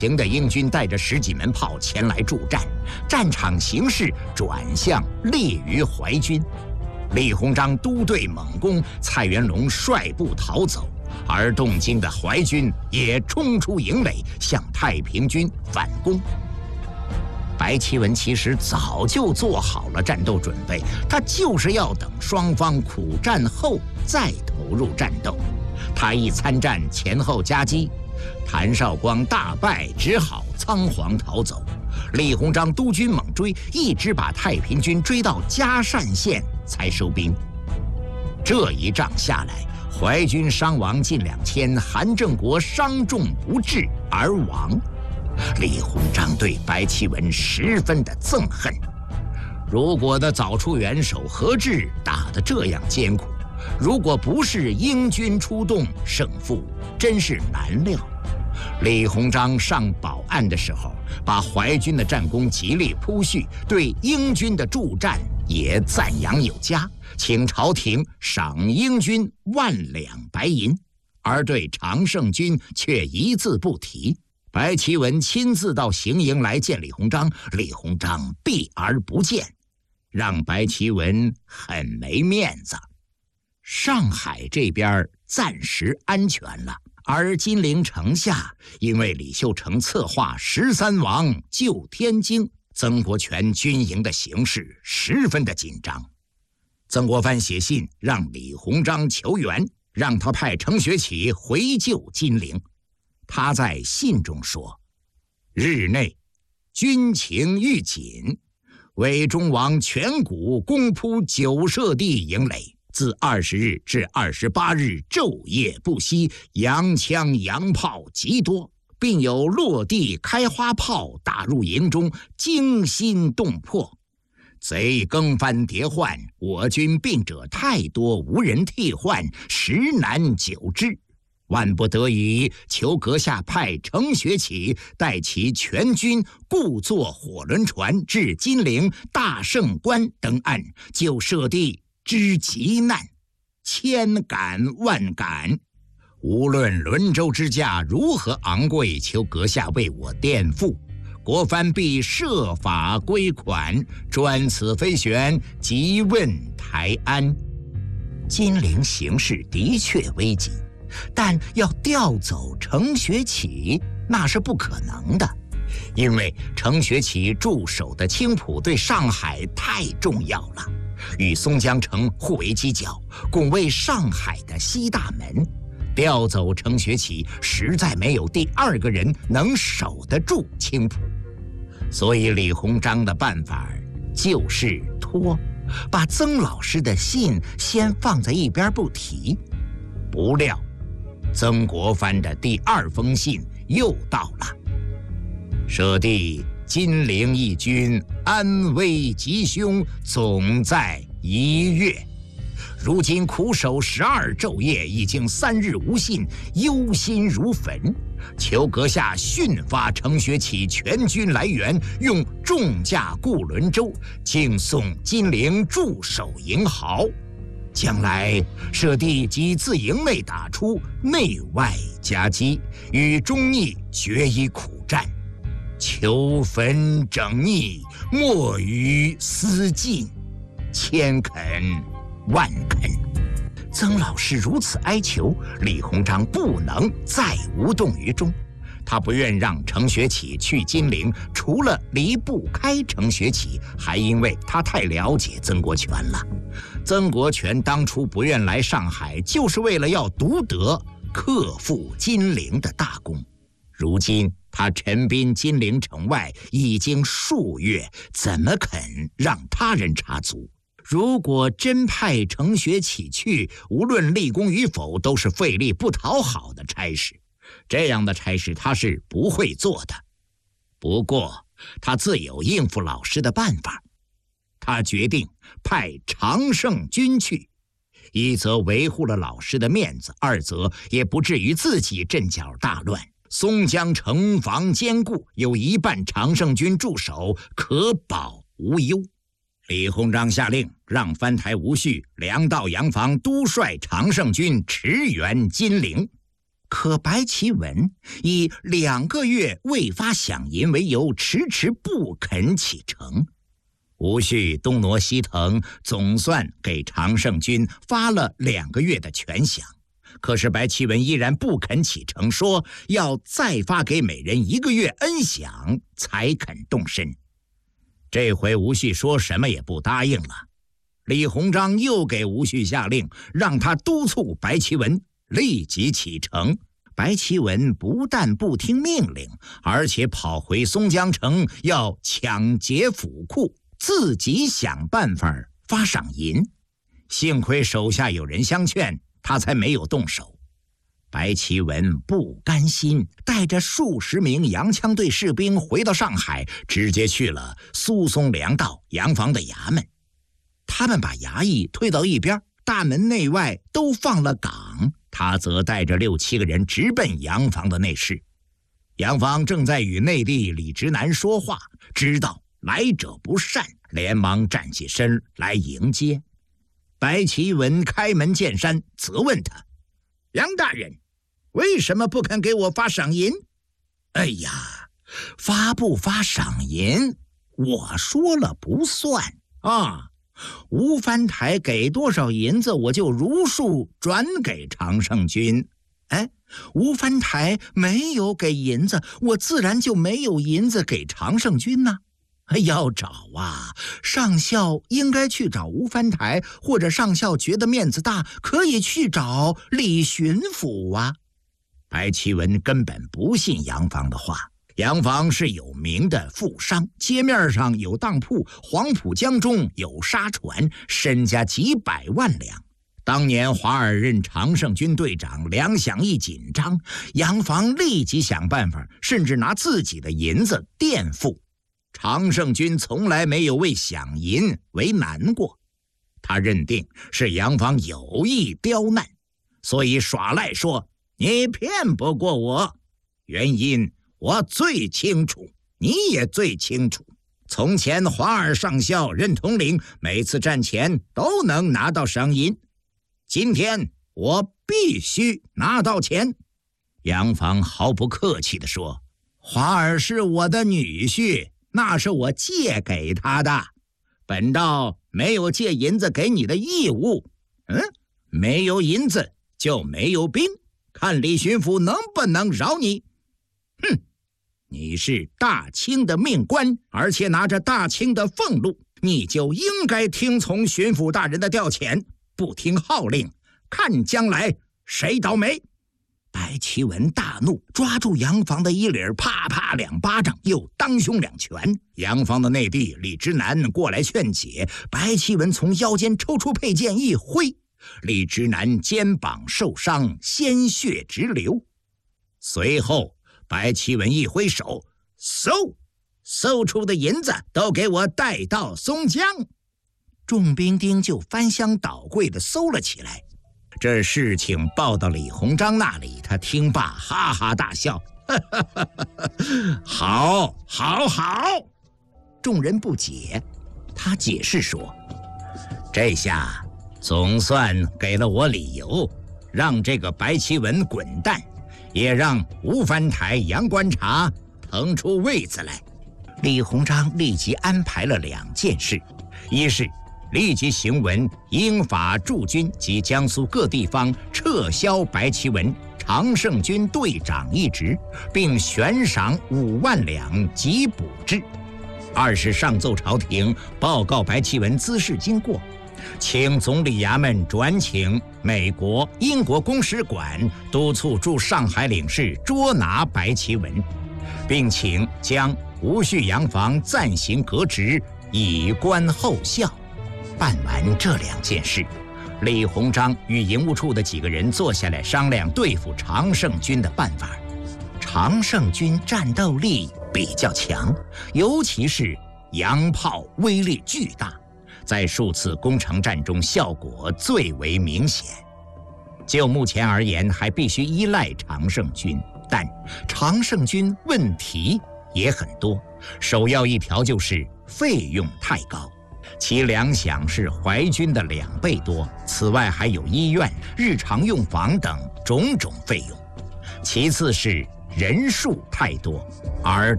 行的英军带着10几门炮前来助战，战场形势转向利于淮军。李鸿章督队猛攻，蔡元龙率部逃走，而动惊的淮军也冲出营垒，向太平军反攻。白其文其实早就做好了战斗准备，他就是要等双方苦战后再投入战斗。他一参战，前后夹击，谭绍光大败，只好仓皇逃走。李鸿章督军猛追，一直把太平军追到嘉善县才收兵。这一仗下来，淮军伤亡近2000，韩正国伤重不治而亡。李鸿章对白其文十分的憎恨。如果的早出援手，何志打得这样艰苦，如果不是英军出动，胜负真是难料。李鸿章上保案的时候，把淮军的战功极力铺叙，对英军的助战也赞扬有加，请朝廷赏英军1两白银，而对常胜军却一字不提。白其文亲自到行营来见李鸿章，李鸿章避而不见，让白其文很没面子。上海这边暂时安全了，而金陵城下因为李秀成策划13王救天津，曾国荃军营的形势十分的紧张。曾国藩写信让李鸿章求援，让他派程学启回救金陵。他在信中说：日内军情愈紧，魏忠王全谷攻扑9社地营垒，自20日至28日昼夜不息，洋枪洋炮极多，并有落地开花炮打入营中，惊心动魄。贼更番迭换，我军病者太多，无人替换，实难久之。万不得已，求阁下派程学启带其全军故坐火轮船至金陵大胜关登岸，救社地之急难，千感万感。无论轮舟之价如何昂贵，求阁下为我垫付，国藩必设法归款，专此非悬，即问台安。金陵形势的确危急，但要调走程学启那是不可能的，因为程学启驻守的青浦对上海太重要了，与松江城互为犄角，拱卫上海的西大门。调走程学启，实在没有第2个人能守得住青浦。所以李鸿章的办法就是拖，把曾老师的信先放在一边不提。不料曾国藩的第2封信又到了：舍弟金陵义军安危吉凶，总在1月。如今苦守12昼夜，已经3日无信，忧心如焚。求阁下迅发程学启全军来援，用重驾固轮舟，径送金陵驻守营壕。将来舍弟即自营内打出，内外夹击，与忠义决一苦战。求焚整逆，莫于私尽，千恳万恳。曾老师如此哀求，李鸿章不能再无动于衷。他不愿让程学启去金陵，除了离不开程学启，还因为他太了解曾国荃了。曾国荃当初不愿来上海，就是为了要独得克复金陵的大功。如今他陈兵金陵城外已经数月，怎么肯让他人插足？如果真派程学启去，无论立功与否，都是费力不讨好的差事。这样的差事他是不会做的。不过他自有应付老师的办法。他决定派常胜军去，一则维护了老师的面子，二则也不至于自己阵脚大乱。松江城防坚固，有1半常胜军驻守，可保无忧。李鸿章下令让藩台吴旭、梁道杨防都率常胜军驰援金陵。 可白其文以2个月未发饷银为由，迟迟不肯启程。吴旭东挪西腾，总算给常胜军发了2个月的全饷，可是白其文依然不肯启程，说要再发给每人1个月恩饷才肯动身。这回吴旭说什么也不答应了。李鸿章又给吴旭下令，让他督促白其文立即启程。白其文不但不听命令，而且跑回松江城要抢劫府库，自己想办法发赏银。幸亏手下有人相劝，他才没有动手。白其文不甘心，带着数十名洋枪队士兵回到上海，直接去了苏松粮道洋房的衙门。他们把衙役推到一边，大门内外都放了岗，他则带着6、7个人直奔洋房的内室。洋房正在与内弟李直南说话，知道来者不善，连忙站起身来迎接。白其文开门见山责问他：杨大人，为什么不肯给我发赏银？哎呀，发不发赏银我说了不算啊，吴藩台给多少银子，我就如数转给常胜军。哎，吴藩台没有给银子，我自然就没有银子给常胜军呢。要找啊，上校应该去找吴藩台，或者上校觉得面子大，可以去找李巡抚啊。白其文根本不信洋房的话。洋房是有名的富商，街面上有当铺，黄浦江中有沙船，身家几百万两。当年华尔任常胜军队长，粮饷一紧张，洋房立即想办法，甚至拿自己的银子垫付。常胜军从来没有为饷银为难过，他认定是洋房有意刁难，所以耍赖说你骗不过我。原因我最清楚，你也最清楚。从前华尔上校任统领，每次战前都能拿到赏银，今天我必须拿到钱。洋房毫不客气地说，华尔是我的女婿，那是我借给他的，本道没有借银子给你的义务。没有银子就没有兵，看李巡抚能不能饶你。你是大清的命官，而且拿着大清的俸禄，你就应该听从巡抚大人的调遣，不听号令，看将来谁倒霉。白其文大怒，抓住洋房的衣领，啪啪2巴掌，又当胸2拳。洋房的内弟李直南过来劝解，白其文从腰间抽出佩剑一挥，李直南肩膀受伤，鲜血直流。随后白其文一挥手，搜出的银子都给我带到松江。众兵丁就翻箱倒柜地搜了起来。这事情报到李鸿章那里，他听罢哈哈大笑，好。众人不解，他解释说，这下总算给了我理由，让这个白其文滚蛋，也让吴藩台杨观察腾出位子来。李鸿章立即安排了2件事，一是立即行文英法驻军及江苏各地方撤销白其文常胜军队长一职，并悬赏5万两及补之。二是上奏朝廷，报告白其文资事经过，请总理衙门转请美国、英国公使馆督促驻上海领事捉拿白其文，并请将吴旭洋房暂行革职，以观后效。办完这2件事，李鸿章与营务处的几个人坐下来商量对付常胜军的办法。常胜军战斗力比较强，尤其是洋炮威力巨大，在数次攻城战中效果最为明显。就目前而言，还必须依赖常胜军，但常胜军问题也很多，首要一条就是费用太高。其粮饷是淮军的2倍多，此外还有医院、日常用房等种种费用。 其次是人数太多，而